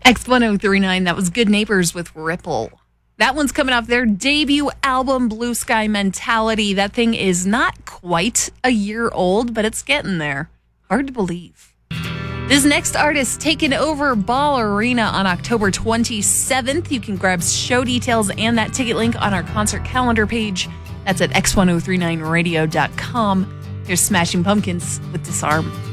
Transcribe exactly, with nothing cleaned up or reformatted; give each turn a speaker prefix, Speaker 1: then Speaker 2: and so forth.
Speaker 1: X ten thirty-nine, that was Good Neighbors with Ripple. That one's coming off their debut album, Blue Sky Mentality. That thing is not quite a year old, but it's getting there. Hard to believe. This next artist taking over Ball Arena on October twenty-seventh. You can grab show details and that ticket link on our concert calendar page. That's at x ten thirty-nine radio dot com. Here's Smashing Pumpkins with Disarm.